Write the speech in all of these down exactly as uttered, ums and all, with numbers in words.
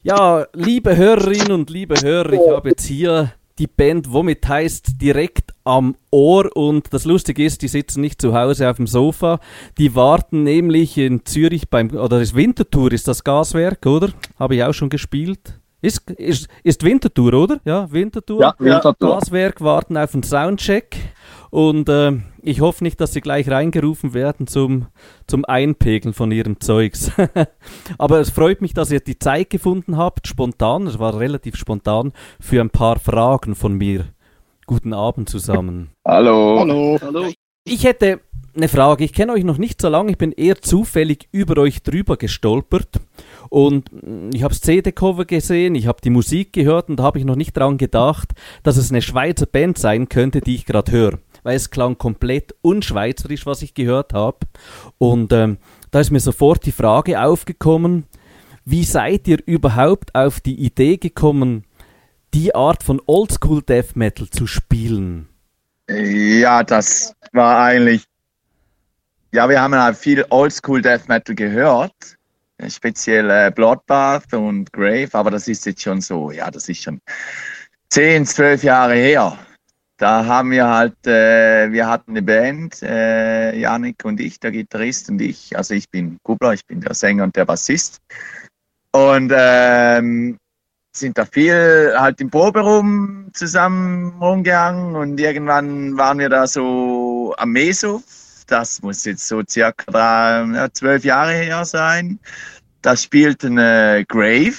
Ja, liebe Hörerinnen und liebe Hörer, ich habe jetzt hier die Band Womit heißt direkt am Ohr und das Lustige ist, die sitzen nicht zu Hause auf dem Sofa, die warten nämlich in Zürich beim, oder ist Winterthur, ist das Gaswerk, oder? Habe ich auch schon gespielt. Ist, ist, ist Winterthur, oder? Ja, Winterthur. Ja, Winterthur. Gaswerk warten auf den Soundcheck und äh, ich hoffe nicht, dass sie gleich reingerufen werden zum, zum Einpegeln von ihrem Zeugs. Aber es freut mich, dass ihr die Zeit gefunden habt, spontan, es war relativ spontan, für ein paar Fragen von mir. Guten Abend zusammen. Hallo. Hallo. Hallo. Ich hätte eine Frage, ich kenne euch noch nicht so lange, ich bin eher zufällig über euch drüber gestolpert und ich habe das C D-Cover gesehen, ich habe die Musik gehört und da habe ich noch nicht daran gedacht, dass es eine Schweizer Band sein könnte, die ich gerade höre. Weil es klang komplett unschweizerisch, was ich gehört habe. Und ähm, da ist mir sofort die Frage aufgekommen, wie seid ihr überhaupt auf die Idee gekommen, die Art von Oldschool Death Metal zu spielen? Ja, das war eigentlich, ja, wir haben halt viel Oldschool Death Metal gehört, speziell äh, Bloodbath und Grave, aber das ist jetzt schon so, ja, das ist schon zehn, zwölf Jahre her. Da haben wir halt, äh, wir hatten eine Band, äh, Yannick und ich, der Gitarrist und ich, also ich bin Kubler, ich bin der Sänger und der Bassist und ähm, sind da viel halt im Proberaum zusammen rumgegangen und irgendwann waren wir da so am Meso, das muss jetzt so circa drei, ja, zwölf Jahre her sein, da spielten äh, Grave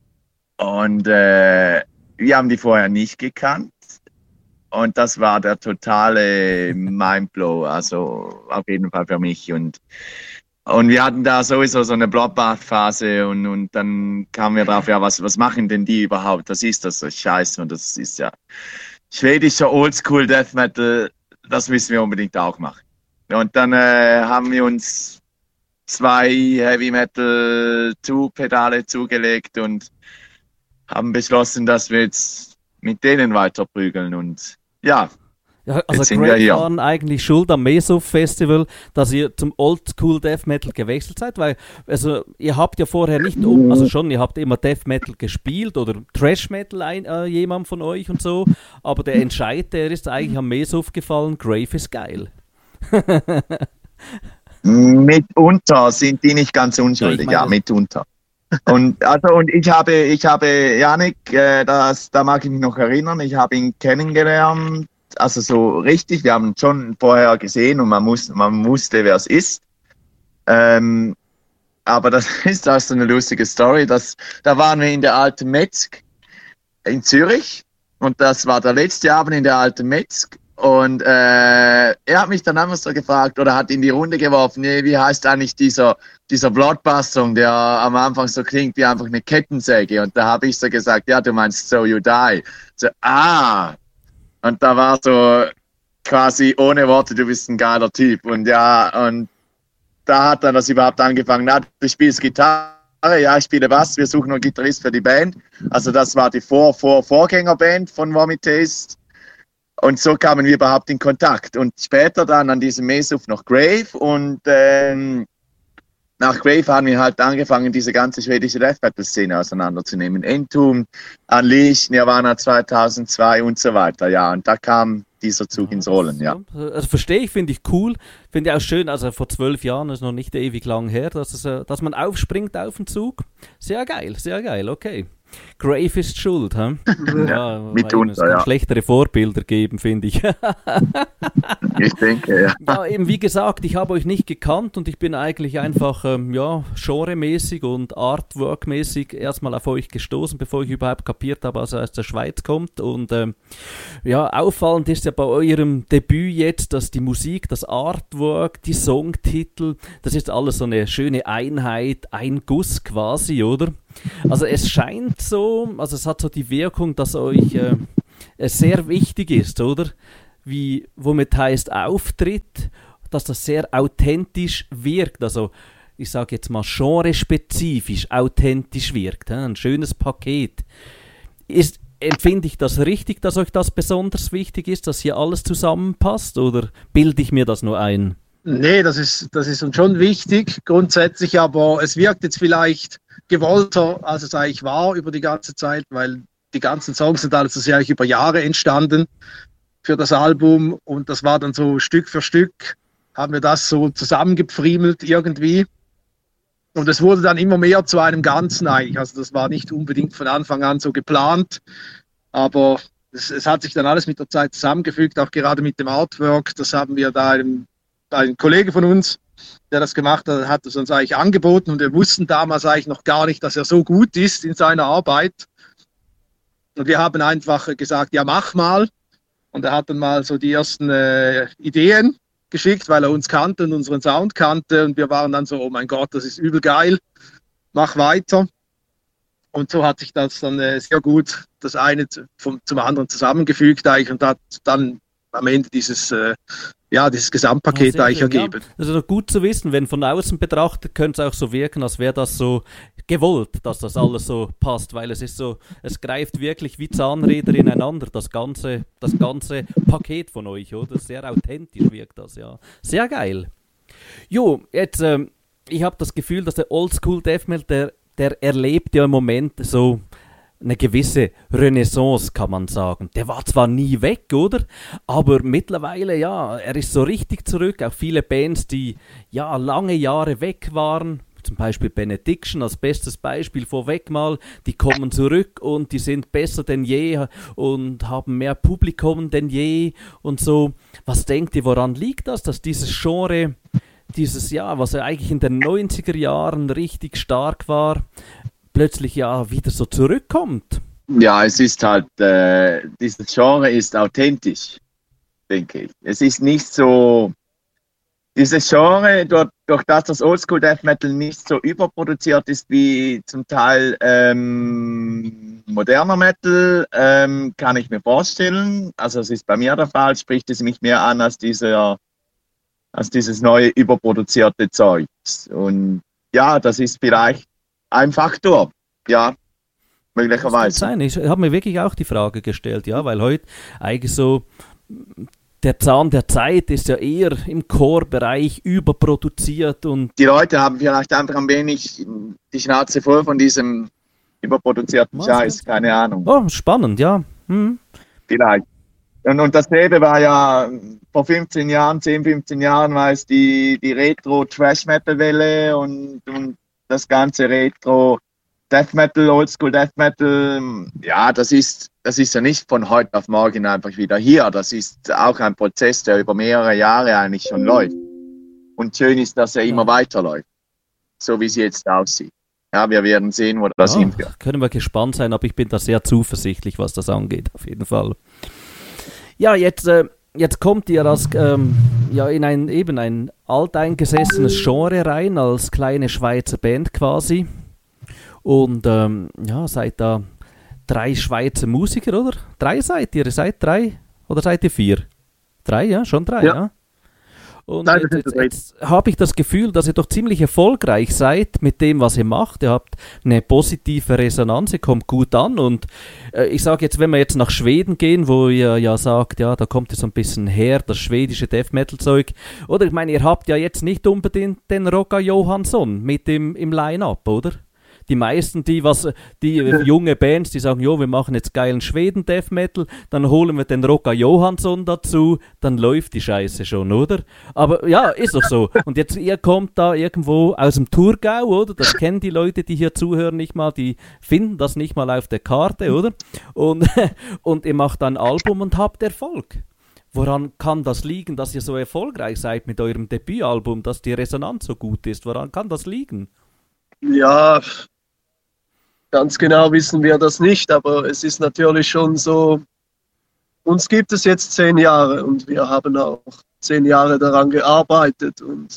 und äh, wir haben die vorher nicht gekannt. Und das war der totale Mindblow, also auf jeden Fall für mich. Und, und wir hatten da sowieso so eine Bloodbath-Phase und, und dann kamen wir drauf, ja, was, was machen denn die überhaupt? Das ist das so Scheiße und das ist ja schwedischer Oldschool Death Metal, das müssen wir unbedingt auch machen. Und dann äh, haben wir uns zwei Heavy Metal Two-Pedale zugelegt und haben beschlossen, dass wir jetzt mit denen weiter prügeln und ja, ja also jetzt sind wir Grave hier. waren eigentlich schuld am Meso Festival, dass ihr zum Oldschool Death Metal gewechselt seid, weil also ihr habt ja vorher nicht, also schon, ihr habt immer Death Metal gespielt oder Thrash Metal ein, äh, jemand von euch und so, aber der Entscheid, der ist eigentlich am Meso gefallen, Grave ist geil. Mitunter sind die nicht ganz unschuldig, ja, ich meine, ja mitunter. Und also und ich habe ich habe Yannick, äh, das da mag ich mich noch erinnern, ich habe ihn kennengelernt, also so richtig, wir haben ihn schon vorher gesehen und man muss man wusste, wer es ist. Ähm, aber das ist auch so eine lustige Story, dass da waren wir in der Alten Metzg in Zürich und das war der letzte Abend in der Alten Metzg. Und äh, er hat mich dann einfach so gefragt oder hat in die Runde geworfen, nee, wie heißt eigentlich dieser, dieser Bloodbath-Song, der am Anfang so klingt wie einfach eine Kettensäge. Und da habe ich so gesagt, ja, du meinst So You Die. So, ah. Und da war so quasi ohne Worte, du bist ein geiler Typ. Und ja, und da hat dann das überhaupt angefangen, na, du spielst Gitarre, ja, ich spiele Bass, wir suchen einen Gitarrist für die Band. Also das war die Vor-Vor-Vorgängerband von Vomit Taste. Und so kamen wir überhaupt in Kontakt. Und später dann an diesem Mesuf noch Grave. Und ähm, nach Grave haben wir halt angefangen, diese ganze schwedische Death Metal-Szene auseinanderzunehmen. Entombed, Unleashed, Nirvana zweitausendzwei und so weiter. Ja, und da kam dieser Zug ja, ins Rollen, ja. Also verstehe ich, finde ich cool. Finde ich auch schön, also vor zwölf Jahren ist noch nicht ewig lang her, dass, es, dass man aufspringt auf den Zug. Sehr geil, sehr geil, okay. Grave ist schuld, hm? Ja, mitunter, es kann ja. Schlechtere Vorbilder geben, finde ich. Ich denke, ja. Ja, eben wie gesagt, ich habe euch nicht gekannt und ich bin eigentlich einfach, ähm, ja, genremäßig und artworkmäßig erstmal auf euch gestoßen, bevor ich überhaupt kapiert habe, dass er aus der Schweiz kommt. Und ähm, ja, auffallend ist ja bei eurem Debüt jetzt, dass die Musik, das Artwork, die Songtitel, das ist alles so eine schöne Einheit, ein Guss quasi, oder? Also es scheint so, also es hat so die Wirkung, dass euch äh, es sehr wichtig ist, oder? Wie, womit heißt Auftritt, dass das sehr authentisch wirkt, also ich sage jetzt mal genrespezifisch authentisch wirkt, he? Ein schönes Paket. Ist, empfinde ich das richtig, dass euch das besonders wichtig ist, dass hier alles zusammenpasst, oder bilde ich mir das nur ein? Nee, das ist, das ist uns schon wichtig, grundsätzlich, aber es wirkt jetzt vielleicht gewollter, als es eigentlich war über die ganze Zeit, weil die ganzen Songs sind also sehr eigentlich über Jahre entstanden für das Album und das war dann so Stück für Stück, haben wir das so zusammengepfriemelt irgendwie und es wurde dann immer mehr zu einem Ganzen eigentlich, also das war nicht unbedingt von Anfang an so geplant, aber es, es hat sich dann alles mit der Zeit zusammengefügt, auch gerade mit dem Artwork, das haben wir da einem ein Kollege von uns, der das gemacht hat, hat es uns eigentlich angeboten und wir wussten damals eigentlich noch gar nicht, dass er so gut ist in seiner Arbeit. Und wir haben einfach gesagt, ja, mach mal. Und er hat dann mal so die ersten äh, Ideen geschickt, weil er uns kannte und unseren Sound kannte. Und wir waren dann so, oh mein Gott, das ist übel geil, mach weiter. Und so hat sich das dann äh, sehr gut das eine vom, zum anderen zusammengefügt eigentlich und hat dann am Ende dieses äh, ja, dieses Gesamtpaket ja, eigentlich schön, ergeben. Ja. Also gut zu wissen, wenn von außen betrachtet, könnte es auch so wirken, als wäre das so gewollt, dass das alles so passt, weil es ist so, es greift wirklich wie Zahnräder ineinander, das ganze, das ganze Paket von euch, oder? Sehr authentisch wirkt das, ja. Sehr geil. Jo, jetzt, ähm, ich habe das Gefühl, dass der Oldschool Death Metal, der, der erlebt ja im Moment so eine gewisse Renaissance, kann man sagen. Der war zwar nie weg, oder? Aber mittlerweile, ja, er ist so richtig zurück. Auch viele Bands, die ja lange Jahre weg waren, zum Beispiel Benediction als bestes Beispiel vorweg mal, die kommen zurück und die sind besser denn je und haben mehr Publikum denn je und so. Was denkt ihr, woran liegt das, dass dieses Genre, dieses Jahr, was ja eigentlich in den neunziger Jahren richtig stark war, plötzlich ja wieder so zurückkommt? Ja, es ist halt, äh, dieses Genre ist authentisch, denke ich. Es ist nicht so, dieses Genre, durch, durch das das Oldschool Death Metal nicht so überproduziert ist wie zum Teil ähm, moderner Metal, ähm, kann ich mir vorstellen. Also es ist bei mir der Fall, spricht es mich mehr an als, dieser, als dieses neue überproduzierte Zeug. Und ja, das ist vielleicht ein Faktor, ja, möglicherweise. Das kann sein. Ich habe mir wirklich auch die Frage gestellt, ja, weil heute eigentlich so der Zahn der Zeit ist ja eher im Core-Bereich überproduziert und die Leute haben vielleicht einfach ein wenig die Schnauze voll von diesem überproduzierten Was Scheiß, jetzt? keine Ahnung. Oh, spannend, ja. Hm. Vielleicht. Und, und dasselbe war ja vor fünfzehn Jahren, zehn, fünfzehn Jahren war es die, die Retro-Trash-Metal-Welle und, und das ganze Retro Death Metal, Oldschool Death Metal, ja, das ist, das ist ja nicht von heute auf morgen einfach wieder hier. Das ist auch ein Prozess, der über mehrere Jahre eigentlich schon läuft. Und schön ist, dass er immer weiterläuft, so wie es jetzt aussieht. Ja, wir werden sehen, wo das ja, hinführt. Können wir gespannt sein, aber ich bin da sehr zuversichtlich, was das angeht, auf jeden Fall. Ja, jetzt, äh, jetzt kommt ihr als, ähm, ja, in ein eben ein alteingesessenes Genre rein, als kleine Schweizer Band quasi. Und ähm, ja, seid da drei Schweizer Musiker, oder? Drei seid ihr? Seid drei? Oder seid ihr vier? Drei, ja, schon drei, ja. ja? Und Nein, jetzt, jetzt, jetzt habe ich das Gefühl, dass ihr doch ziemlich erfolgreich seid mit dem, was ihr macht. Ihr habt eine positive Resonanz, ihr kommt gut an. Und äh, ich sage jetzt, wenn wir jetzt nach Schweden gehen, wo ihr ja sagt, ja, da kommt ihr so ein bisschen her, das schwedische Death Metal Zeug. Oder ich meine, ihr habt ja jetzt nicht unbedingt den Roger Johansson mit im, im Line-Up, oder? Die meisten, die was, die junge Bands, die sagen, jo, wir machen jetzt geilen Schweden Death Metal, dann holen wir den Roger Johansson dazu, dann läuft die Scheiße schon, oder? Aber ja, ist doch so. Und jetzt, ihr kommt da irgendwo aus dem Thurgau, oder? Das kennen die Leute, die hier zuhören, nicht mal, die finden das nicht mal auf der Karte, oder? Und, und ihr macht ein Album und habt Erfolg. Woran kann das liegen, dass ihr so erfolgreich seid mit eurem Debütalbum, dass die Resonanz so gut ist? Woran kann das liegen? Ja, ganz genau wissen wir das nicht, aber es ist natürlich schon so, uns gibt es jetzt zehn Jahre und wir haben auch zehn Jahre daran gearbeitet und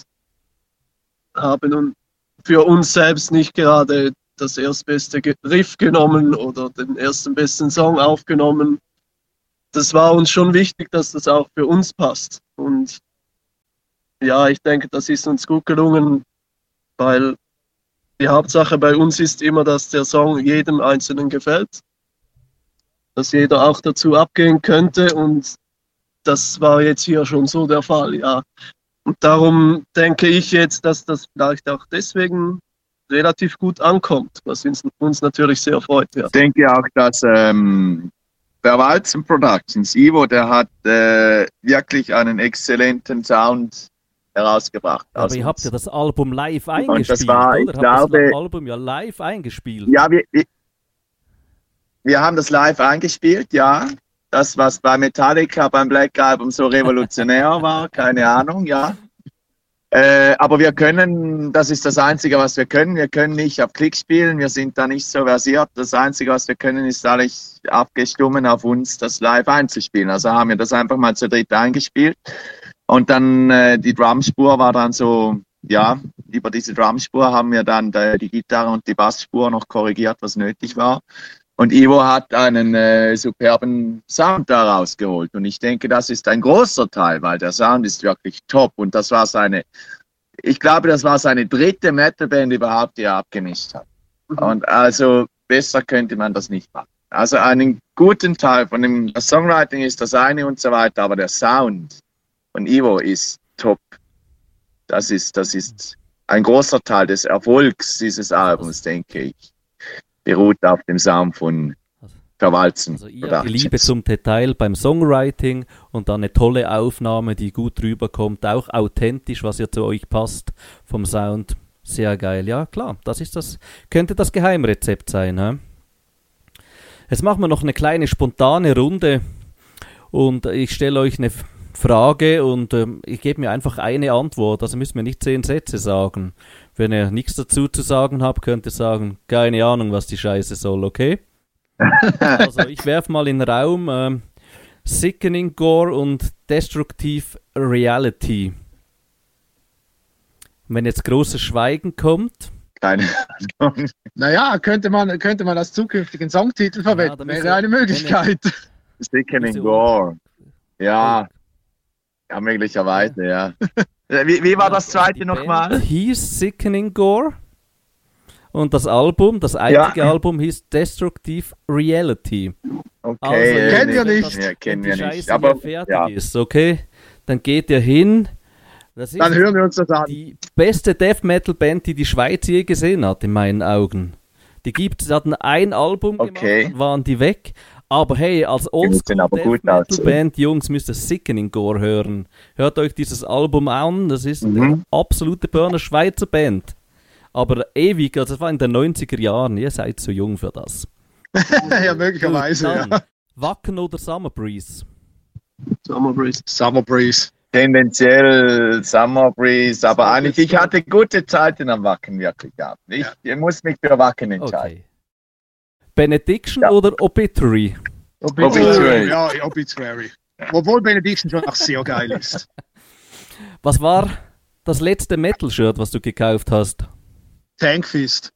haben für uns selbst nicht gerade das erstbeste Riff genommen oder den ersten besten Song aufgenommen. Das war uns schon wichtig, dass das auch für uns passt. Und ja, ich denke, das ist uns gut gelungen, weil die Hauptsache bei uns ist immer, dass der Song jedem Einzelnen gefällt, dass jeder auch dazu abgehen könnte und das war jetzt hier schon so der Fall, ja. Und darum denke ich jetzt, dass das vielleicht auch deswegen relativ gut ankommt, was uns, uns natürlich sehr freut. Ja. Ich denke auch, dass ähm, der Walzen Productions, Ivo, der hat äh, wirklich einen exzellenten Sound herausgebracht. Aber Also ihr habt ja das Album live eingespielt, das war, oder? ich Habt glaube, das Album ja live eingespielt. Ja, wir, wir haben das live eingespielt, ja. Das, was bei Metallica beim Black Album so revolutionär war, keine Ahnung, ja. Äh, aber wir können, das ist das Einzige, was wir können. Wir können nicht auf Klick spielen, wir sind da nicht so versiert. Das Einzige, was wir können, ist alles abgestimmt auf uns, das live einzuspielen. Also haben wir das einfach mal zu dritt eingespielt. Und dann äh, die Drumspur war dann so, ja, über diese Drumspur haben wir dann die, die Gitarre und die Bassspur noch korrigiert, was nötig war. Und Ivo hat einen äh, superben Sound da rausgeholt. Und ich denke, das ist ein großer Teil, weil der Sound ist wirklich top. Und das war seine, ich glaube, das war seine dritte Metalband überhaupt, die er abgemischt hat. Mhm. Und also besser könnte man das nicht machen. Also einen guten Teil von dem, das Songwriting ist das eine und so weiter, aber der Sound von Ivo ist top. Das ist, das ist ein großer Teil des Erfolgs dieses Albums, denke ich. Beruht auf dem Sound von Verwalzen. Also ihr habt die Liebe zum Detail beim Songwriting und dann eine tolle Aufnahme, die gut rüberkommt, auch authentisch, was ja zu euch passt vom Sound. Sehr geil, ja klar, das ist das, könnte das Geheimrezept sein. He? Jetzt machen wir noch eine kleine spontane Runde und ich stelle euch eine Frage und ähm, ich gebe mir einfach eine Antwort, also müsst ihr mir nicht zehn Sätze sagen. Wenn ihr nichts dazu zu sagen habt, könnt ihr sagen, keine Ahnung, was die Scheiße soll, okay? Also ich werfe mal in den Raum ähm, Sickening Gore und Destructive Reality. Wenn jetzt großes Schweigen kommt. Keine Ahnung. Naja, könnte man, könnte man als zukünftigen Songtitel verwenden, ja, wäre eine Möglichkeit. Sickening Gore. Ja, ja, möglicherweise, ja. ja. Wie, wie war das zweite nochmal? Hieß Sickening Gore und das Album, das einzige ja. Album hieß Destructive Reality. Okay, also, kennen wir nicht. Das, ja, kennen wir Scheiße nicht. Aber fertig ja. ist, okay? Dann geht ihr hin. Das ist Dann hören wir uns das an. Die beste Death Metal Band, die die Schweiz je gesehen hat, in meinen Augen. Die gibt es, hatten ein Album okay. gemacht, dann waren die weg. Aber hey, als Oldschool Death Metal Band, Jungs, müsst ihr Sickening Gore hören. Hört euch dieses Album an, das ist mhm. eine absolute Burner Schweizer Band. Aber ewig, also das war in den neunziger Jahren, ihr seid zu jung für das. Ja, möglicherweise, Dann, ja. Wacken oder Summer Breeze? Summer Breeze. Summer Breeze. Tendenziell Summer Breeze, aber eigentlich, ich hatte gute Zeiten am Wacken wirklich gehabt. Ich, ja. ich muss mich für Wacken entscheiden. Okay. Benediction ja. oder Obituary? Obituary? Obituary. Ja, Obituary. Ja. Obwohl Benediction schon auch sehr geil ist. Was war das letzte Metal-Shirt, was du gekauft hast? Tankfist.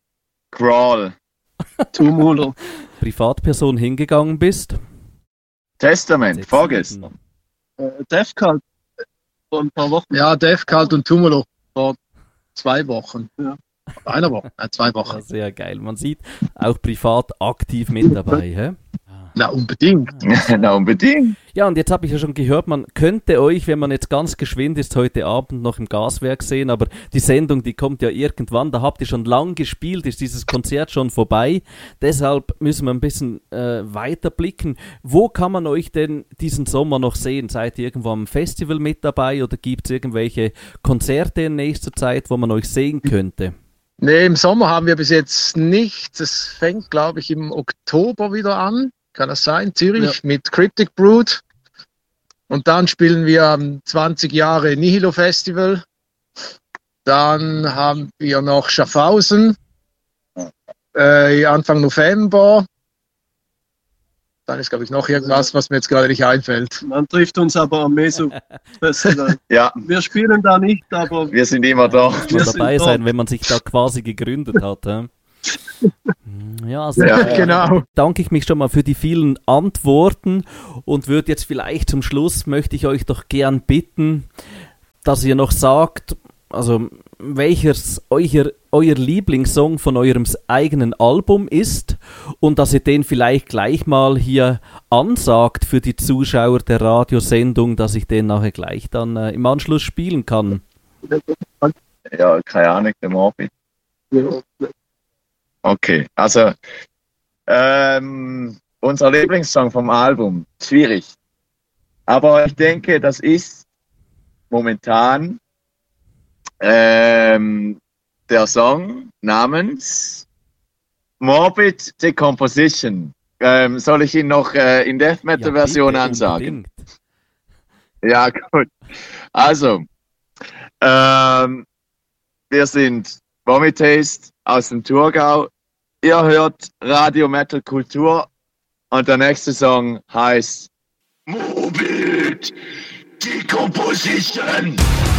Crawl. Tumulor. Privatperson hingegangen bist? Testament, vorgestern. Äh, Death Cult vor ein paar Wochen. Ja, Death Cult und Tumulor vor zwei Wochen. Ja. Einer Woche, äh, zwei Wochen. Ja, sehr geil. Man sieht auch privat aktiv mit dabei. Hä? Na, unbedingt. Na, unbedingt. Ja, und jetzt habe ich ja schon gehört, man könnte euch, wenn man jetzt ganz geschwind ist, heute Abend noch im Gaswerk sehen, aber die Sendung, die kommt ja irgendwann, da habt ihr schon lang gespielt, ist dieses Konzert schon vorbei. Deshalb müssen wir ein bisschen äh, weiter blicken. Wo kann man euch denn diesen Sommer noch sehen? Seid ihr irgendwo am Festival mit dabei oder gibt es irgendwelche Konzerte in nächster Zeit, wo man euch sehen könnte? Nee, im Sommer haben wir bis jetzt nichts. Es fängt, glaube ich, im Oktober wieder an. Kann das sein? Zürich ja. mit Cryptic Brood. Und dann spielen wir am zwanzig Jahre Nihilo Festival. Dann haben wir noch Schaffhausen. Äh, Anfang November. Dann ist, glaube ich, noch irgendwas, was mir jetzt gerade nicht einfällt. Man trifft uns aber am Meso Festival. Ja. Wir spielen da nicht, aber wir sind immer da. Wir sind dabei sein, wenn man sich da quasi gegründet hat. He? Ja, also, ja, äh, genau. Danke ich mich schon mal für die vielen Antworten und würde jetzt vielleicht zum Schluss, möchte ich euch doch gern bitten, dass ihr noch sagt, also welches euer, euer Lieblingssong von eurem eigenen Album ist und dass ihr den vielleicht gleich mal hier ansagt für die Zuschauer der Radiosendung, dass ich den nachher gleich dann äh, im Anschluss spielen kann. Ja, keine Ahnung, der Morbid. Okay, also ähm, unser Lieblingssong vom Album, schwierig. Aber ich denke, das ist momentan ähm, der Song namens Morbid Decomposition. Ähm, soll ich ihn noch äh, in Death Metal ja, Version bitte, ansagen? Unbedingt. Ja, gut. Also, ähm, wir sind Vomitaste aus dem Thurgau. Ihr hört Radio Metal Kultur und der nächste Song heißt Morbid Decomposition.